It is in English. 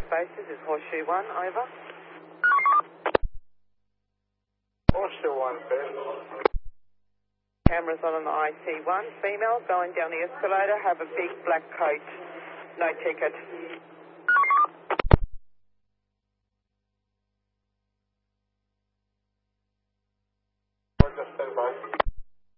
Spaces is Horseshoe 1, over. Horseshoe 1, Ben. Cameras on the IC1. Female going down the escalator, have a big black coat. No ticket.